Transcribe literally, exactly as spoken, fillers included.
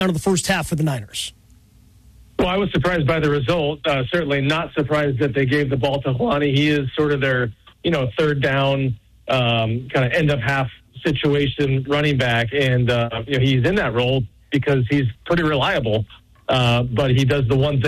out of the first half for the Niners. Well, I was surprised by the result. Uh, certainly not surprised that they gave the ball to Kalani. He is sort of their, you know, third down, um, kind of end of half situation running back. And, uh, you know, he's in that role because he's pretty reliable. Uh, but he does the one thing